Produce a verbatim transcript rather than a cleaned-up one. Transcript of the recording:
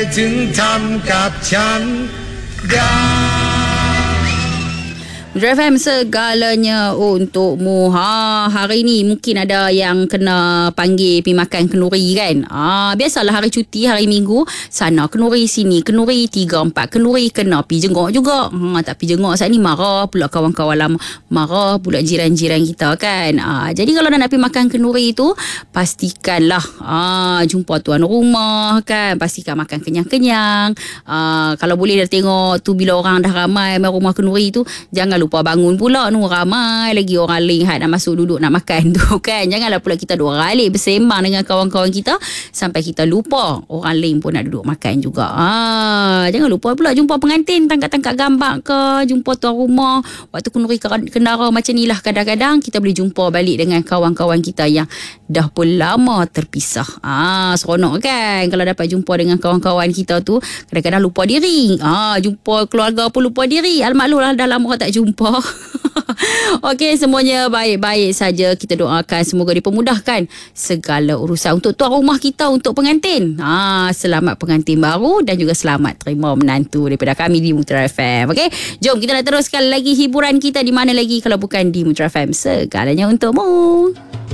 ถึงทำกับฉันได้ Metro F M segalanya untukmu. Ha, hari ni mungkin ada yang kena panggil pergi makan kenduri kan. Ah, biasalah hari cuti, hari minggu, sana kenduri, sini kenduri, tiga empat kenduri, kena pergi jenguk juga. Ha, tak pergi jenguk saat ni marah pula kawan-kawan lama, marah pula jiran-jiran kita kan. Ah, jadi kalau nak pergi makan kenduri tu, pastikanlah ah, jumpa tuan rumah kan, pastikan makan kenyang-kenyang. Ah, kalau boleh dah tengok tu bila orang dah ramai main rumah kenduri tu, jangan lupa bangun pula nu, ramai lagi orang lain nak masuk duduk nak makan tu kan. Janganlah pula kita duk ralik bersembang dengan kawan-kawan kita sampai kita lupa orang lain pun nak duduk makan juga. Ah, jangan lupa pula jumpa pengantin, tangkap-tangkap gambar ke, jumpa tuan rumah waktu kenduri kendara macam ni lah. Kadang-kadang kita boleh jumpa balik dengan kawan-kawan kita yang dah pun lama terpisah. Ah, seronok kan kalau dapat jumpa dengan kawan-kawan kita tu. Kadang-kadang lupa diri. Ah, jumpa keluarga pun lupa diri. Almaklum lah, dah lama tak jumpa. Okey, semuanya baik-baik saja. Kita doakan semoga dipermudahkan segala urusan untuk tuan rumah kita, untuk pengantin. Ha, selamat pengantin baru dan juga selamat terima menantu daripada kami di Metro F M. Okey, jom kita nak teruskan lagi hiburan kita. Di mana lagi kalau bukan di Metro F M, segalanya untukmu.